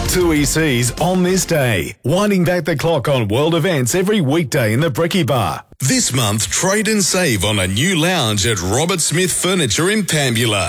TUI Seas on this day, winding back the clock on world events every weekday in the Brekkie Bar. This month, trade and save on a new lounge at Robert Smith Furniture in Pambula.